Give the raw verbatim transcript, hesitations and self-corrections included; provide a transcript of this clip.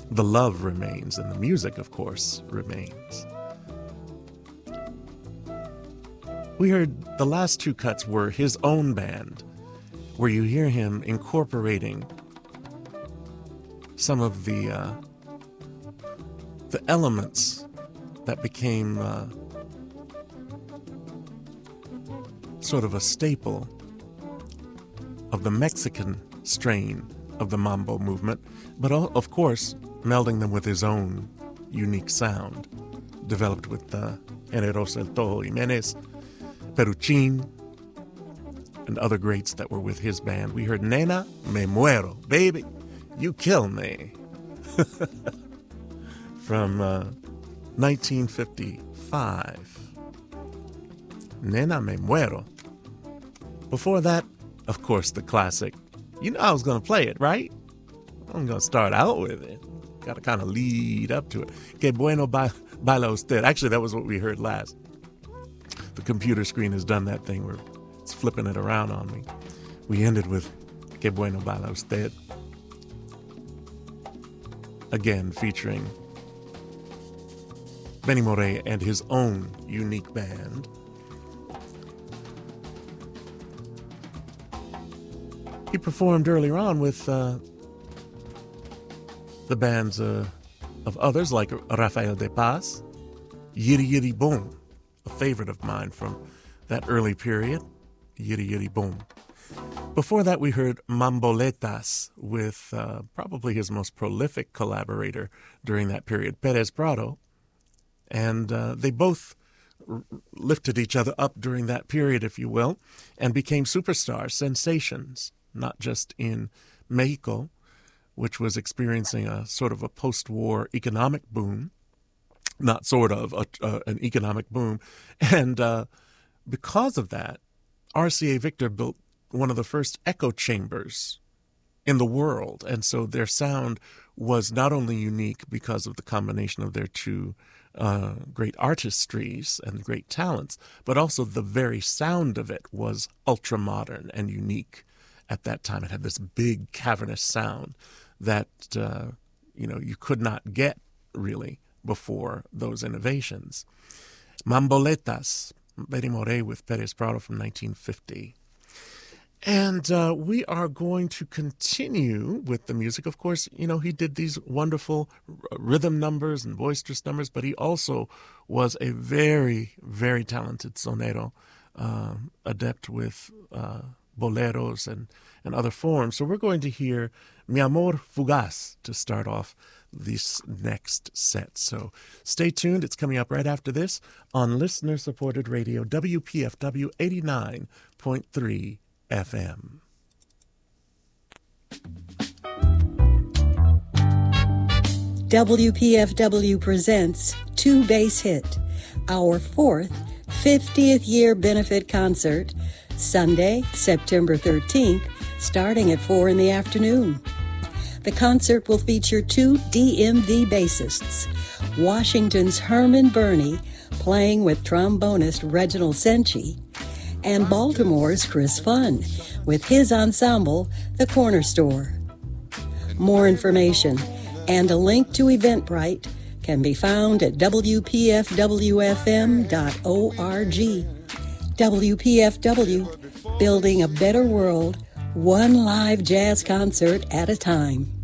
the love remains, and the music, of course, remains. We heard the last two cuts were his own band, where you hear him incorporating some of the uh, the elements that became uh, sort of a staple of the Mexican strain of the mambo movement, but of course melding them with his own unique sound, developed with uh, Generoso El Toho Jimenez, Peruchin, and other greats that were with his band. We heard Nena Me Muero, Baby, You Kill Me, from uh, nineteen fifty-five. Nena Me Muero. Before that, of course, the classic. You know I was going to play it, right? I'm going to start out with it. Got to kind of lead up to it. Que bueno ba- baila usted. Actually, that was what we heard last. The computer screen has done that thing where it's flipping it around on me. We ended with Que bueno baila usted. Again, featuring Benny Moré and his own unique band. He performed earlier on with uh, the bands uh, of others like Rafael de Paz, Yiri Yiri Boom, a favorite of mine from that early period, Yiri Yiri Boom. Before that, we heard Mamboletas with uh, probably his most prolific collaborator during that period, Perez Prado, and uh, they both r- lifted each other up during that period, if you will, and became superstars, sensations. Not just in Mexico, which was experiencing a sort of a post-war economic boom, not sort of, a, uh, an economic boom. And uh, because of that, R C A Victor built one of the first echo chambers in the world. And so their sound was not only unique because of the combination of their two uh, great artistries and great talents, but also the very sound of it was ultra-modern and unique. At that time, it had this big cavernous sound that uh, you know you could not get really before those innovations. Mamboletas, Benny Moré with Perez Prado from nineteen fifty. And uh, we are going to continue with the music. Of course, you know, he did these wonderful r- rhythm numbers and boisterous numbers, but he also was a very, very talented sonero, uh, adept with Uh, boleros and, and other forms. So we're going to hear Mi Amor Fugaz to start off this next set. So stay tuned. It's coming up right after this on listener-supported radio, W P F W eighty-nine point three F M. W P F W presents Two Bass Hit, our fourth fiftieth year benefit concert, Sunday, September thirteenth, starting at four in the afternoon. The concert will feature two D M V bassists, Washington's Herman Burney playing with trombonist Reginald Senchi, and Baltimore's Chris Funn with his ensemble, The Corner Store. More information and a link to Eventbrite can be found at w p f w f m dot org. W P F W, building a better world, one live jazz concert at a time.